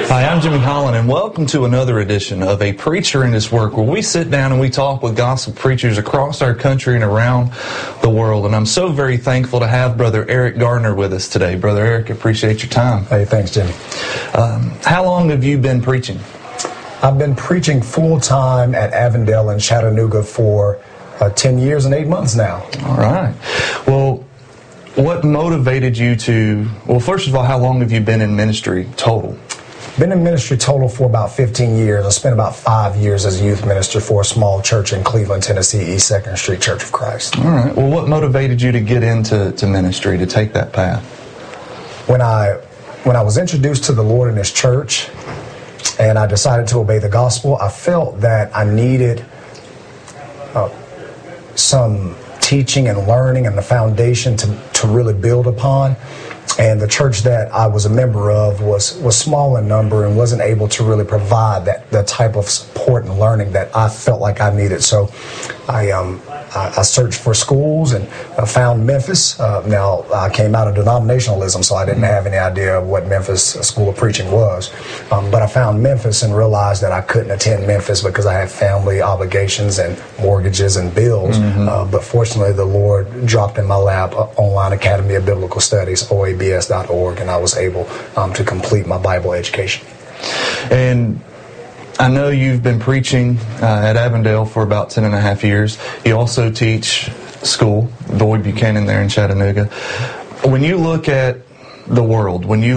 Hi, I'm Jimmy Holland, and welcome to another edition of A Preacher in His Work, where we sit down and we talk with gospel preachers across our country and around the world. And I'm so very thankful to have Brother Eric Gardner with us today. Brother Eric, appreciate your time. Hey, thanks, Jimmy. How long have you been preaching? I've been preaching full-time at Avondale in Chattanooga for 10 years and 8 months now. All right. Well, what motivated you to, well, first of all, how long have you been in ministry total? Been in ministry total for about 15 years. I spent about 5 years as a youth minister for a small church in Cleveland, Tennessee, East 2nd Street Church of Christ. All right. Well, what motivated you to get into ministry, to take that path? When I was introduced to the Lord in His church and I decided to obey the gospel, I felt that I needed some teaching and learning and the foundation to really build upon. And the church that I was a member of was small in number and wasn't able to really provide that type of support and learning that I felt like I needed. So I searched for schools and found Memphis. Now, I came out of denominationalism, so I didn't have any idea of what Memphis School of Preaching was. But I found Memphis and realized that I couldn't attend Memphis because I had family obligations and mortgages and bills. But fortunately, the Lord dropped in my lap Online Academy of Biblical Studies, OABS.org, and I was able to complete my Bible education. And I know you've been preaching at Avondale for about 10 and a half years. You also teach school, Boyd Buchanan there in Chattanooga. When you look at the world, when you